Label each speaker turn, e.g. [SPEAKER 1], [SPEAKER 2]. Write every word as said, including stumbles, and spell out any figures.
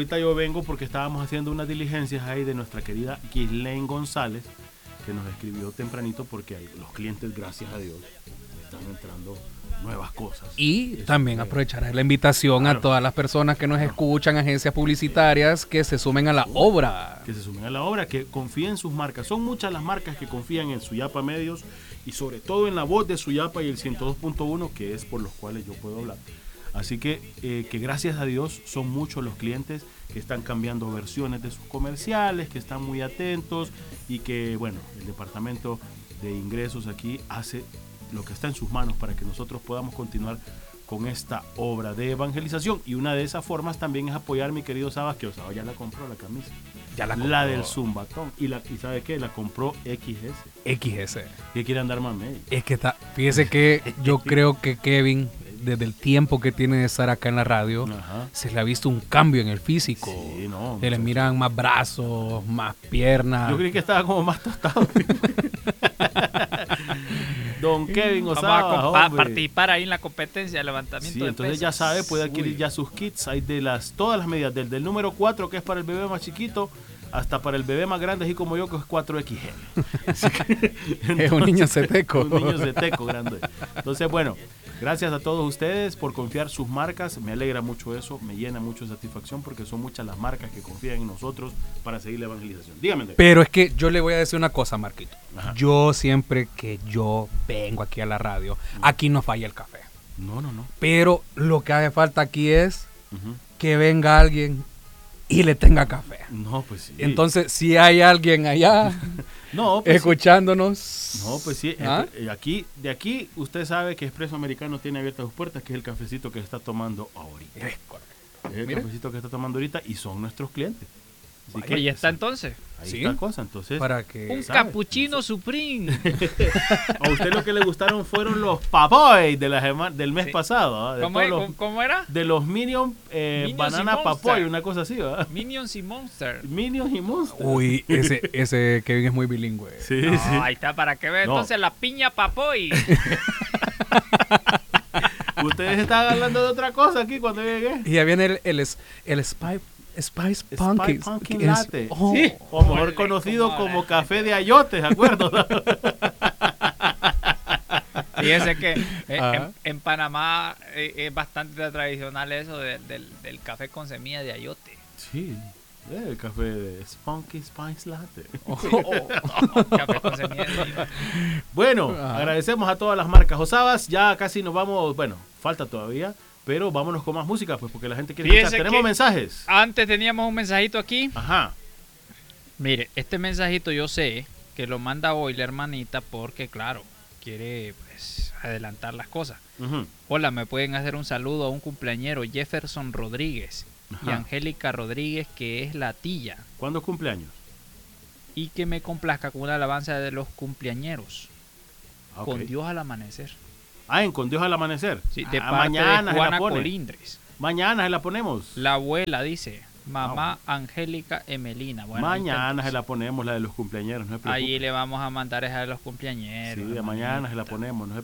[SPEAKER 1] ahorita yo vengo porque estábamos haciendo unas diligencias ahí de nuestra querida Ghislaine González, que nos escribió tempranito porque los clientes, gracias a Dios, están entrando nuevas cosas.
[SPEAKER 2] Y
[SPEAKER 1] Eso
[SPEAKER 2] también
[SPEAKER 1] fue.
[SPEAKER 2] aprovechar la invitación
[SPEAKER 1] Claro.
[SPEAKER 2] a todas las personas que nos
[SPEAKER 1] Claro.
[SPEAKER 2] escuchan, agencias publicitarias, que se sumen a la obra.
[SPEAKER 1] Que se sumen a la obra, que confíen en sus marcas. Son muchas las marcas que confían en Suyapa Medios y sobre todo en la voz de Suyapa y el ciento dos punto uno, que es por los cuales yo puedo hablar. Así que, eh, que gracias a Dios son muchos los clientes que están cambiando versiones de sus comerciales, que están muy atentos y que, bueno, el departamento de ingresos aquí hace lo que está en sus manos para que nosotros podamos continuar con esta obra de evangelización. Y una de esas formas también es apoyar, mi querido Sabas, que Osaba ya la compró la camisa.
[SPEAKER 2] Ya la
[SPEAKER 1] La,
[SPEAKER 2] compró.
[SPEAKER 1] del Zumbatón. Y, la, y ¿sabe qué? La compró X S.
[SPEAKER 2] X S.
[SPEAKER 1] ¿Qué quiere andar más medio?
[SPEAKER 2] Es que está, fíjese que yo creo que Kevin, desde el tiempo que tiene de estar acá en la radio,
[SPEAKER 1] Ajá.
[SPEAKER 2] se le ha visto un cambio en el físico.
[SPEAKER 1] Sí, no,
[SPEAKER 2] se le
[SPEAKER 1] muchacho.
[SPEAKER 2] miran más brazos, más piernas.
[SPEAKER 1] Yo creí que estaba como más tostado. Don Kevin
[SPEAKER 3] Vamos a
[SPEAKER 1] Osaba,
[SPEAKER 3] compa-
[SPEAKER 1] hombre.
[SPEAKER 3] participar ahí en la competencia de levantamiento
[SPEAKER 1] Sí,
[SPEAKER 3] de
[SPEAKER 1] entonces
[SPEAKER 3] pesas.
[SPEAKER 1] ya sabe, puede adquirir
[SPEAKER 2] Uy.
[SPEAKER 1] ya sus kits. Hay de las todas las medidas, del, del número cuatro, que es para el bebé más chiquito, hasta para el bebé más grande, así como yo, que es cuatro equis ele. Así que,
[SPEAKER 2] Es un niño seteco.
[SPEAKER 1] Un niño seteco grande. Entonces, bueno, gracias a todos ustedes por confiar sus marcas. Me alegra mucho eso, me llena mucho de satisfacción porque son muchas las marcas que confían en nosotros para seguir la evangelización. Dígame. Andrés.
[SPEAKER 2] Pero es que yo le voy a decir una cosa, Marquito.
[SPEAKER 1] Ajá.
[SPEAKER 2] Yo siempre que yo vengo aquí a la radio, aquí no falla el café.
[SPEAKER 1] No, no, no.
[SPEAKER 2] Pero lo que hace falta aquí es
[SPEAKER 1] Ujú.
[SPEAKER 2] que venga alguien y le tenga café.
[SPEAKER 1] No, pues sí.
[SPEAKER 2] Entonces, si hay alguien allá
[SPEAKER 1] no, pues sí.
[SPEAKER 2] escuchándonos.
[SPEAKER 1] No, pues sí,
[SPEAKER 2] ¿Ah?
[SPEAKER 1] eh, aquí, de aquí usted sabe que Expreso Americano tiene abiertas sus puertas, que es el cafecito que está tomando ahorita.
[SPEAKER 2] Es correcto.
[SPEAKER 1] Es el
[SPEAKER 2] Mire.
[SPEAKER 1] cafecito que está tomando ahorita y son nuestros clientes. Así
[SPEAKER 2] Vaya,
[SPEAKER 1] que
[SPEAKER 3] Ahí está
[SPEAKER 1] sí,
[SPEAKER 3] entonces.
[SPEAKER 1] ahí
[SPEAKER 2] Sí.
[SPEAKER 1] está la cosa, entonces.
[SPEAKER 2] Para que
[SPEAKER 3] Un
[SPEAKER 1] ¿sabe?
[SPEAKER 3] cappuccino supreme.
[SPEAKER 1] A usted lo que le gustaron fueron los papoy de la sema- del mes
[SPEAKER 3] Sí.
[SPEAKER 1] pasado, ¿ah? de,
[SPEAKER 3] ¿Cómo,
[SPEAKER 1] todos
[SPEAKER 3] es?
[SPEAKER 1] los-
[SPEAKER 3] ¿Cómo- cómo era?
[SPEAKER 1] de los Minion eh,
[SPEAKER 3] Minions y
[SPEAKER 1] Banana
[SPEAKER 3] Monster.
[SPEAKER 1] Papoy, una cosa así, ¿verdad?
[SPEAKER 3] Minions y Monster.
[SPEAKER 1] Minions y Monster.
[SPEAKER 2] Uy, ese, ese Kevin es muy bilingüe.
[SPEAKER 1] Sí,
[SPEAKER 3] No,
[SPEAKER 1] sí.
[SPEAKER 3] ahí está, para que vean.
[SPEAKER 1] No.
[SPEAKER 3] Entonces la piña papoy.
[SPEAKER 1] Ustedes estaban hablando de otra cosa aquí cuando llegué.
[SPEAKER 2] Y ya viene el, el, es- el Spice, Spice
[SPEAKER 1] Spy
[SPEAKER 2] Pumpkin.
[SPEAKER 1] Pumpkin
[SPEAKER 2] que es-
[SPEAKER 1] Latte.
[SPEAKER 2] oh,
[SPEAKER 1] Sí. O mejor
[SPEAKER 3] Órale,
[SPEAKER 1] conocido
[SPEAKER 3] cómo
[SPEAKER 1] como
[SPEAKER 3] órale.
[SPEAKER 1] café de ayotes, ¿de acuerdo?
[SPEAKER 3] Fíjese que eh,
[SPEAKER 2] Ajá.
[SPEAKER 3] en, en Panamá eh, es bastante tradicional eso de- del, del café con semilla de ayote.
[SPEAKER 1] Sí, eh, el café de Spunky Spice Latte.
[SPEAKER 2] oh, oh.
[SPEAKER 3] Café con semilla de ayote.
[SPEAKER 1] Bueno,
[SPEAKER 2] Ajá.
[SPEAKER 1] agradecemos a todas las marcas Osabas. Ya casi nos vamos, bueno, falta todavía, pero vámonos con más música, pues, porque la gente quiere
[SPEAKER 3] Fíjese
[SPEAKER 1] escuchar. Tenemos
[SPEAKER 3] que-
[SPEAKER 1] mensajes.
[SPEAKER 3] Antes teníamos un mensajito aquí.
[SPEAKER 1] Ajá.
[SPEAKER 3] Mire, este mensajito yo sé que lo manda hoy la hermanita porque, claro, quiere pues adelantar las cosas.
[SPEAKER 1] Ujú.
[SPEAKER 3] Hola, me pueden hacer un saludo a un cumpleañero, Jefferson Rodríguez y
[SPEAKER 1] Ajá.
[SPEAKER 3] Angélica Rodríguez, que es la tía,
[SPEAKER 1] ¿Cuándo es cumpleaños?
[SPEAKER 3] y que me complazca con una alabanza de los cumpleañeros,
[SPEAKER 1] Ah, ok.
[SPEAKER 3] con Dios al amanecer.
[SPEAKER 1] Ah, en Con Dios al amanecer.
[SPEAKER 3] Sí, de
[SPEAKER 1] Ah,
[SPEAKER 3] parte
[SPEAKER 1] mañana
[SPEAKER 3] de
[SPEAKER 1] se la
[SPEAKER 3] Juana
[SPEAKER 1] pone.
[SPEAKER 3] Colindres.
[SPEAKER 1] Mañana se la ponemos.
[SPEAKER 3] La abuela dice, mamá Angélica Emelina. Bueno,
[SPEAKER 1] mañana
[SPEAKER 3] entonces,
[SPEAKER 1] se la ponemos, la de los cumpleañeros. No se preocupe.
[SPEAKER 3] allí le vamos a mandar esa de los cumpleañeros.
[SPEAKER 1] Sí, de
[SPEAKER 3] hermanito.
[SPEAKER 1] mañana se la ponemos. No se